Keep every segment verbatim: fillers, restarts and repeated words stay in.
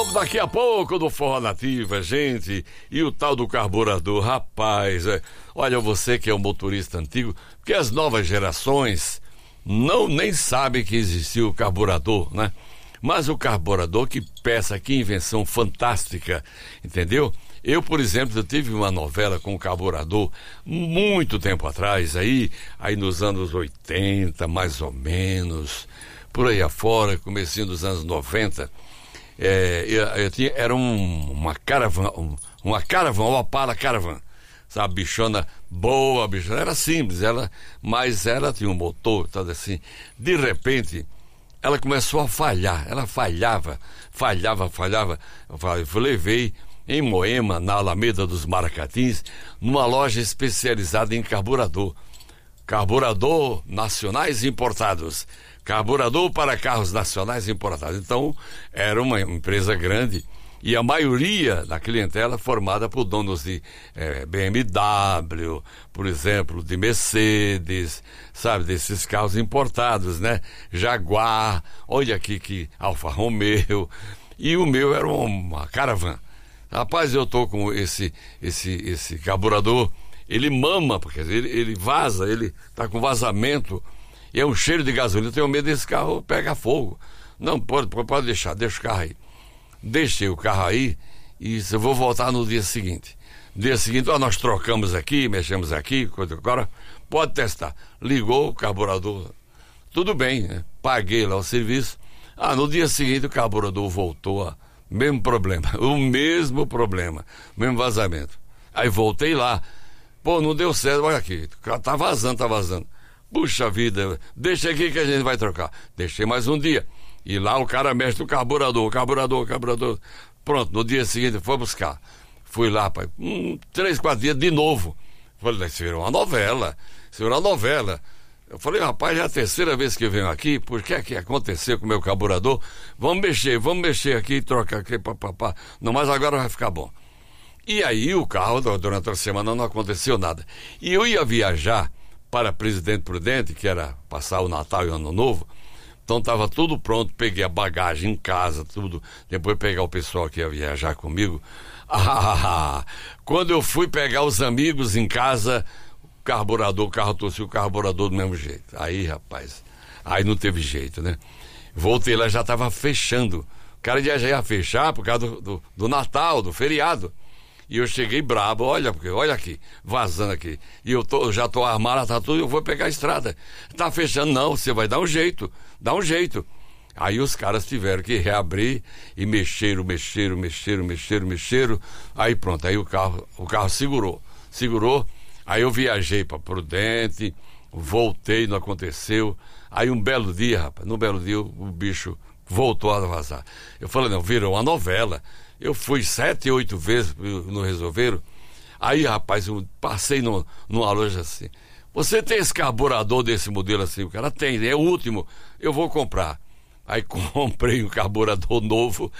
Daqui a pouco do Forró Nativa, gente, e o tal do carburador, rapaz, é, olha você que é um motorista antigo, porque as novas gerações não nem sabem que existiu o carburador, né? Mas o carburador, que peça, que invenção fantástica, entendeu? Eu, por exemplo, eu tive uma novela com carburador muito tempo atrás, aí, aí nos anos oitenta, mais ou menos, por aí afora, comecinho dos anos noventa. É, eu, eu tinha, era um, uma caravan, um, uma caravan, uma Opala caravan, sabe, bichona boa, bichona, era simples, ela, mas ela tinha um motor, tudo assim. De repente, ela começou a falhar, ela falhava, falhava, falhava. Eu levei em Moema, na Alameda dos Maracatins, numa loja especializada em carburador. Carburador nacionais importados. Carburador para carros nacionais importados. Então, era uma empresa grande e a maioria da clientela formada por donos de eh, B M W, por exemplo, de Mercedes, sabe, desses carros importados, né? Jaguar, olha aqui que Alfa Romeo, e o meu era uma Caravan. Rapaz, eu tô com esse, esse, esse carburador, ele mama, porque ele, ele vaza, ele tá com vazamento. E é um cheiro de gasolina, eu tenho medo desse carro pegar fogo. Não, pode, pode deixar, deixa o carro aí. Deixei o carro aí e eu vou voltar no dia seguinte. No dia seguinte, ó, nós trocamos aqui, mexemos aqui, agora pode testar. Ligou o carburador, tudo bem, né? Paguei lá o serviço. Ah, no dia seguinte o carburador voltou, a mesmo problema, o mesmo problema, mesmo vazamento. Aí voltei lá, pô, não deu certo, olha aqui, tá vazando, tá vazando. Puxa vida, deixa aqui que a gente vai trocar. Deixei mais um dia. E lá o cara mexe no carburador, carburador, carburador. Pronto, no dia seguinte foi buscar. Fui lá, pai, um, três, quatro dias de novo. Falei, isso virou uma novela. Isso virou uma novela. Eu falei, rapaz, é a terceira vez que eu venho aqui, por que é que aconteceu com o meu carburador? Vamos mexer, vamos mexer aqui, trocar aqui, papapá. Não, mas agora vai ficar bom. E aí o carro, durante a semana, não aconteceu nada. E eu ia viajar para Presidente Prudente, que era passar o Natal e o Ano Novo. Então estava tudo pronto, peguei a bagagem em casa, tudo, depois pegar o pessoal que ia viajar comigo. Ah, quando eu fui pegar os amigos em casa, o carburador, o carro torcia o carburador do mesmo jeito. Aí, rapaz, aí não teve jeito, né? Voltei lá, já estava fechando. O cara já ia fechar por causa do, do, do Natal, do feriado. E eu cheguei brabo, olha, porque olha aqui, vazando aqui. E eu, tô, eu já tô armado, tá tudo, eu vou pegar a estrada. Tá fechando, não, você vai dar um jeito, dá um jeito. Aí os caras tiveram que reabrir e mexeram, mexeram, mexeram, mexeram, mexeram. Aí pronto, aí o carro, o carro segurou, segurou. Aí eu viajei para Prudente, voltei, não aconteceu. Aí um belo dia, rapaz, no belo dia o, o bicho voltou a vazar. Eu falei, não, virou uma novela. Eu fui sete, oito vezes, não resolveram. Aí, rapaz, eu passei no, numa loja assim. Você tem esse carburador desse modelo assim? O cara tem, é o último, eu vou comprar. Aí comprei um carburador novo,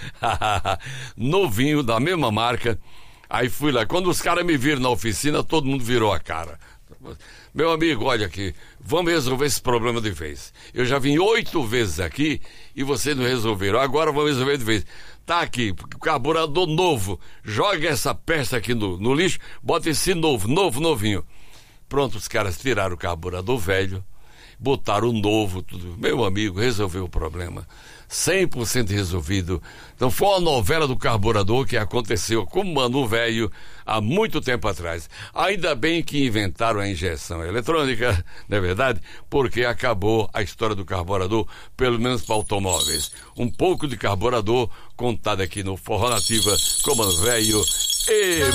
novinho, da mesma marca. Aí fui lá. Quando os caras me viram na oficina, todo mundo virou a cara. Meu amigo, olha aqui, vamos resolver esse problema de vez. Eu já vim oito vezes aqui e vocês não resolveram. Agora vamos resolver de vez. Tá aqui, carburador novo. Joga essa peça aqui no, no lixo, bota esse novo, novo, novinho. Pronto, os caras tiraram o carburador velho, botaram o novo, tudo. Meu amigo, resolveu o problema. cem por cento resolvido. Então foi uma novela do carburador que aconteceu com o Mano Velho há muito tempo atrás. Ainda bem que inventaram a injeção eletrônica, não é verdade? Porque acabou a história do carburador, pelo menos para automóveis. Um pouco de carburador contado aqui no Forró Nativa com o Mano Velho e